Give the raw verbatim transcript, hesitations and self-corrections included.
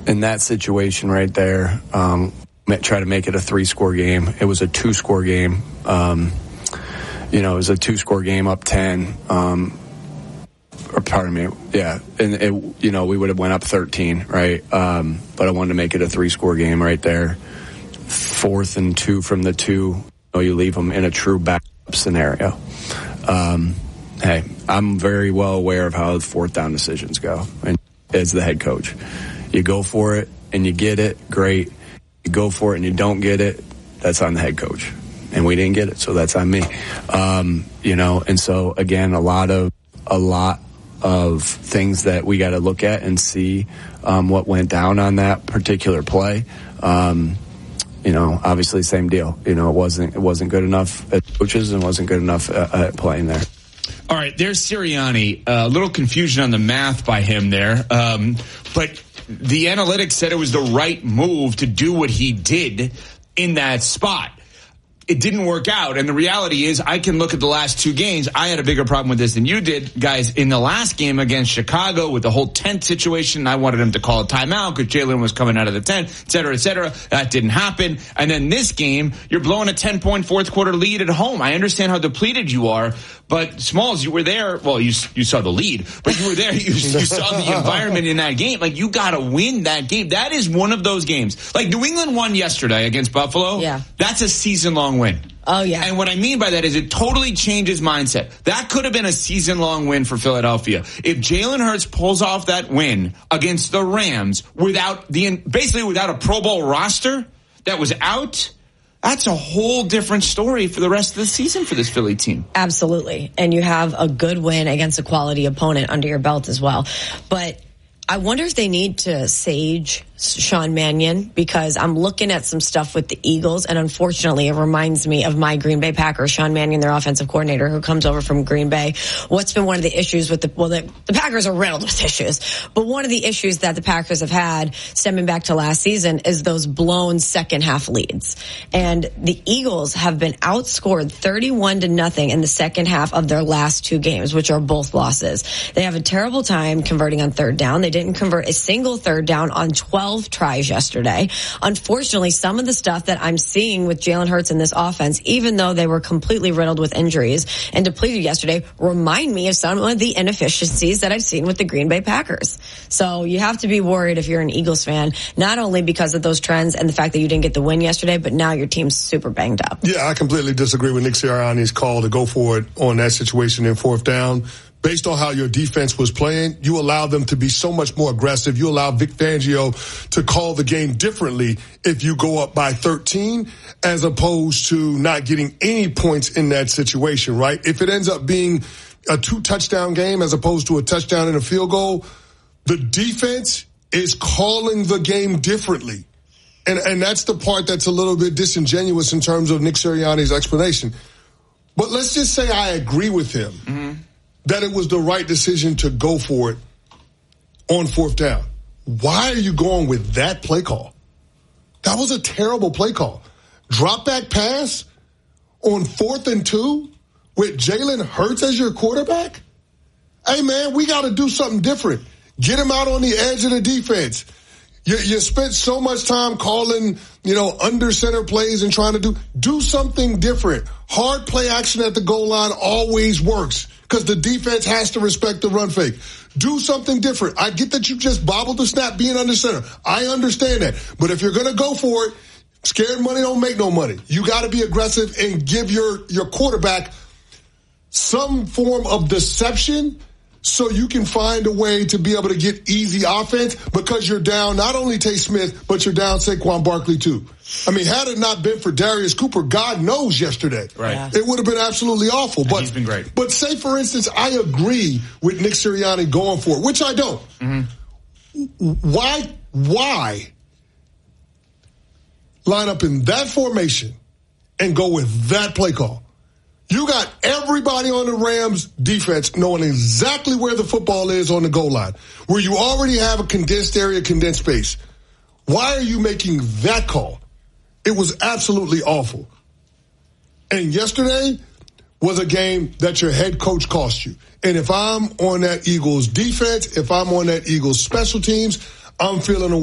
in that situation right there, um, try to make it a three-score game. It was a two-score game. Um, you know, it was a two-score game up ten. Um, or pardon me, yeah. And, it, you know, we would have went up thirteen, right? Um, but I wanted to make it a three-score game right there. Fourth and two from the two. You know, you leave them in a true backup scenario. Um, hey, I'm very well aware of how fourth down decisions go. And as the head coach, you go for it and you get it, great. You go for it and you don't get it, that's on the head coach. And we didn't get it, so that's on me. Um, you know, and so again, a lot of a lot of things that we got to look at and see um, what went down on that particular play. Um, you know, obviously, same deal. You know, it wasn't it wasn't good enough at coaches and wasn't good enough at, at playing there. All right, there's Sirianni. A uh, little confusion on the math by him there, um, but the analytics said it was the right move to do what he did in that spot. It didn't work out, and the reality is I can look at the last two games. I had a bigger problem with this than you did, guys. In the last game against Chicago with the whole tent situation, I wanted him to call a timeout because Jalen was coming out of the tent, et cetera, et cetera. That didn't happen. And then this game, you're blowing a ten-point fourth-quarter lead at home. I understand how depleted you are, but Smalls, you were there. Well, you you saw the lead, but you were there. You, you saw the environment in that game. Like, you got to win that game. That is one of those games. Like, New England won yesterday against Buffalo. Yeah. That's a season-long win. Oh, yeah. And what I mean by that is it totally changes mindset. That could have been a season-long win for Philadelphia. If Jalen Hurts pulls off that win against the Rams without the basically without a Pro Bowl roster that was out, that's a whole different story for the rest of the season for this Philly team. Absolutely. And you have a good win against a quality opponent under your belt as well. But I wonder if they need to sage Sean Mannion, because I'm looking at some stuff with the Eagles, and unfortunately it reminds me of my Green Bay Packers, Sean Mannion, their offensive coordinator, who comes over from Green Bay. What's been one of the issues with the, well, the, the Packers are riddled with issues, but one of the issues that the Packers have had stemming back to last season is those blown second half leads. And the Eagles have been outscored thirty-one to nothing in the second half of their last two games, which are both losses. They have a terrible time converting on third down. They didn't convert a single third down on twelve tries yesterday. Unfortunately, some of the stuff that I'm seeing with Jalen Hurts in this offense, even though they were completely riddled with injuries and depleted yesterday, remind me of some of the inefficiencies that I've seen with the Green Bay Packers. So you have to be worried if you're an Eagles fan, not only because of those trends and the fact that you didn't get the win yesterday, but now your team's super banged up. Yeah, I completely disagree with Nick Sirianni's call to go for it on that situation in fourth down. Based on how your defense was playing, you allowed them to be so much more aggressive. You allow Vic Fangio to call the game differently if you go up by thirteen, as opposed to not getting any points in that situation, right? If it ends up being a two-touchdown game as opposed to a touchdown and a field goal, the defense is calling the game differently. And, and that's the part that's a little bit disingenuous in terms of Nick Sirianni's explanation. But let's just say I agree with him. Mm-hmm. That it was the right decision to go for it on fourth down. Why are you going with that play call? That was a terrible play call. Drop back pass on fourth and two with Jalen Hurts as your quarterback? Hey, man, we got to do something different. Get him out on the edge of the defense. You, you spent so much time calling, you know, under center plays and trying to do, do something different. Hard play action at the goal line always works because the defense has to respect the run fake. Do something different. I get that you just bobbled the snap being under center. I understand that. But if you're going to go for it, scared money don't make no money. You got to be aggressive and give your, your quarterback some form of deception so you can find a way to be able to get easy offense because you're down not only Tay Smith, but you're down Saquon Barkley too. I mean, had it not been for Darius Cooper, God knows yesterday, right. Yeah. It would have been absolutely awful. And but he's been great. But say, for instance, I agree with Nick Sirianni going for it, which I don't. Mm-hmm. Why, why line up in that formation and go with that play call? You got everybody on the Rams defense knowing exactly where the football is on the goal line, where you already have a condensed area, condensed space. Why are you making that call? It was absolutely awful. And yesterday was a game that your head coach cost you. And if I'm on that Eagles defense, if I'm on that Eagles special teams, I'm feeling a